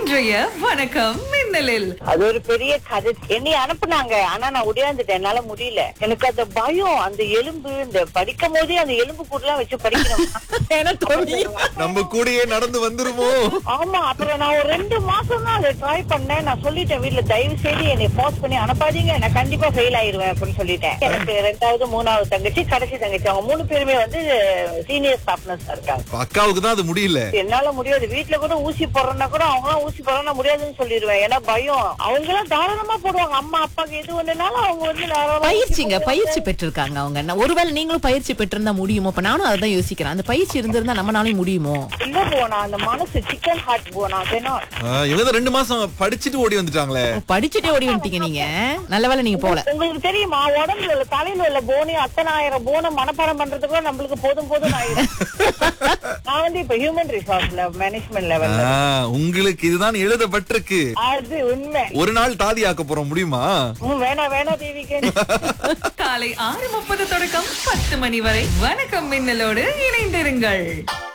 இன்றைய வணக்கம் மின்னலில் அது ஒரு பெரிய கதை. என்னை அனுப்புனாங்க, ஆனா நான் உடையாந்துட்டேன், என்னால முடியல. எனக்கு அந்த பயம், அந்த எலும்பு, இந்த படிக்கும் போதே அந்த எலும்பு கூடலாம் வச்சு படிக்கணும். நம்ம கூடயே நடந்து வந்துருமோ? ஆமா, அப்புறம் நான் ஒரு 2 மாசம் தான் அதை ட்ரை பண்ணேன். நான் சொல்லிட்டேன் வீட்டுல, தயவு செய்து என்னை போஸ்ட் பண்ணி அனுப்பாதீங்க, நான் கண்டிப்பா ஃபெயில் ஆயிருவேன் அப்படின்னு சொல்லிட்டேன். எனக்கு 2வது 3வது தங்கச்சி, கடைசி தங்கச்சி, அவங்க 3 பேருமே வந்து சீனியர் ஸ்டாஃப்னர்ஸ் இருக்காங்க. அக்காவுக்கு தான் அது முடியல. என்னால முடியாது. வீட்டுல கூட ஊசி போடுறேன்னா கூட அவங்க ஊசி போடுறா முடியாதுன்னு சொல்லிடுவேன். ஏன்னா பயம். அவங்க எல்லாம் தாராளமா போடுவாங்க. அம்மா அப்பாக்கு எது ஒண்ணுனாலும் அவங்க வந்து பயிற்சி பெற்றிருக்காங்க அவங்க. ஒருவேளை நீங்களும் பயிற்சி பெற்றிருந்தா முடியுமோ? இப்ப நானும் அதான் யோசிக்கிறேன். அந்த பயிற்சி இருந்திருந்தா நம்மளாலையும் முடியுமோ? இல்ல போனா அந்த மனசு சிக்கன் ஹார்ட் போனா. இவங்க 2 மாசம் படிச்சுட்டு ஓடி வந்துட்டாங்களே. படிச்சுட்டே ஓடி வந்துட்டீங்க நீங்க. நல்ல வேளை நீங்க போல. உங்களுக்கு தெரியுமா, உடம்புல உள்ள தலையில உள்ள போனி அத்தனை ஆயிரம் போனை மனப்பாடம் பண்றதுக்கு நம்மளுக்கு போதும் போதும் ஆயிடும். நான் வந்து இப்ப ஹியூமன் ரிசோர்ஸ்ல மேனேஜ்மெண்ட் லெவல்ல. உங்களுக்கு இதுதான் எழுதப்பட்டிருக்கு. அது உண்மை. ஒரு நாள் தாதி ஆக்க போறோம், முடியுமா? வேணா தேவிக்கு. காலை 6:30 தொடக்கம் 10 மணி வரை வணக்கம் மின்னலோடு இணைந்திருங்கள்.